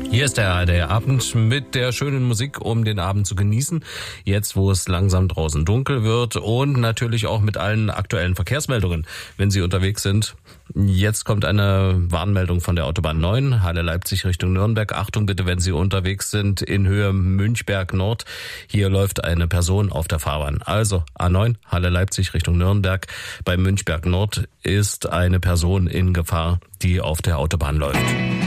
Hier ist der ARD-Abend mit der schönen Musik, um den Abend zu genießen. Jetzt, wo es langsam draußen dunkel wird und natürlich auch mit allen aktuellen Verkehrsmeldungen, wenn Sie unterwegs sind. Jetzt kommt eine Warnmeldung von der Autobahn 9, Halle Leipzig Richtung Nürnberg. Achtung bitte, wenn Sie unterwegs sind in Höhe Münchberg Nord. Hier läuft eine Person auf der Fahrbahn. Also A9, Halle Leipzig Richtung Nürnberg. Bei Münchberg Nord ist eine Person in Gefahr, die auf der Autobahn läuft.